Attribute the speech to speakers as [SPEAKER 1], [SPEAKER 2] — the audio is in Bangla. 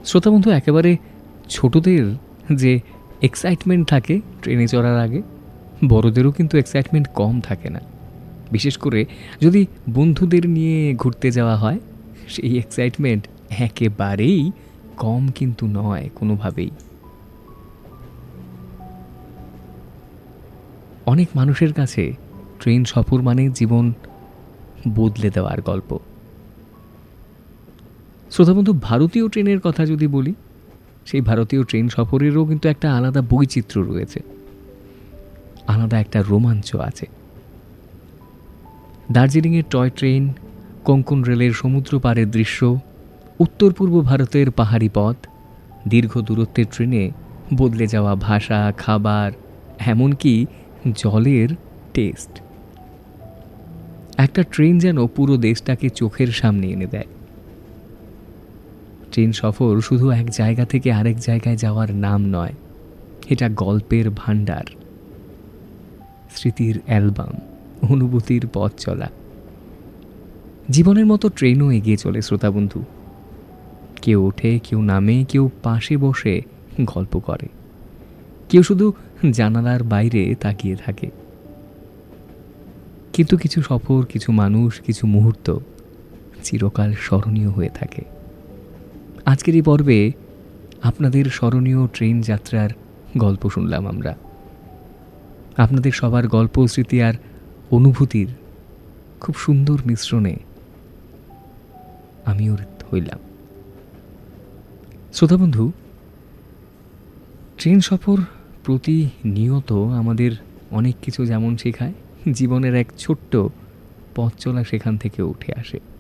[SPEAKER 1] শ্রোতা বন্ধু, একেবারে ছোটদের যে এক্সাইটমেন্ট থাকে ট্রেনে চড়ার আগে, বড়দেরও কিন্তু এক্সাইটমেন্ট কম থাকে না। বিশেষ করে যদি বন্ধুদের নিয়ে ঘুরতে যাওয়া হয়, সেই এক্সাইটমেন্ট একেবারেই কম কিন্তু নয় কোনোভাবেই। অনেক মানুষের কাছে ট্রেন সফর মানে জীবন বদলে দেওয়ার গল্প। শ্রোতাবন্ধু, ভারতীয় ট্রেনের কথা যদি বলি, সেই ভারতীয় ট্রেন সফরেরও কিন্তু একটা আলাদা বৈচিত্র্য রয়েছে, আলাদা একটা রোমাঞ্চ আছে। দার্জিলিংয়ের টয় ট্রেন, কোঙ্কণ রেলের সমুদ্র পাড়ের দৃশ্য, উত্তর পূর্ব ভারতের পাহাড়ি পথ, দীর্ঘ দূরত্বের ট্রেনে বদলে যাওয়া ভাষা, খাবার, এমনকি জলের টেস্ট। একটা ট্রেন যেন পুরো দেশটাকে চোখের সামনে এনে দেয়। ট্রেন সফর শুধু এক জায়গা থেকে আরেক জায়গায় যাওয়ার নাম নয়, এটা গল্পের ভাণ্ডার, স্মৃতির অ্যালবাম, অনুভূতির পথ চলা। জীবনের মতো ট্রেনও এগিয়ে চলে শ্রোতাবন্ধু। কেউ ওঠে, কেউ নামে, কেউ পাশে বসে গল্প করে, কেউ শুধু জানালার বাইরে তাকিয়ে থাকে। কিন্তু কিছু সফর, কিছু মানুষ, কিছু মুহূর্ত চিরকাল স্মরণীয় হয়ে থাকে। আজকের এই পর্বে আপনাদের স্মরণীয় ট্রেন যাত্রার গল্প শুনলাম আমরা। আপনাদের সবার গল্প, স্মৃতি আর অনুভূতির খুব সুন্দর মিশ্রণে আমিও হইলাম। শ্রোতাবন্ধু, ট্রেন সফর প্রতিনিয়ত আমাদের অনেক কিছু যেমন শেখায়, জীবনের এক ছোট্ট পথ চলা সেখান থেকে উঠে আসে।